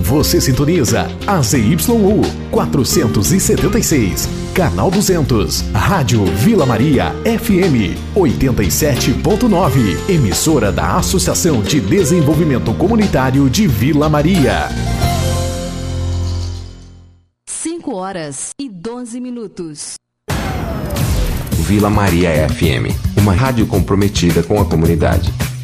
Você sintoniza a ZYU 476, canal 200, Rádio Vila Maria FM 87.9, emissora da Associação de Desenvolvimento Comunitário de Vila Maria. 5h12. Vila Maria FM, uma rádio comprometida com a comunidade.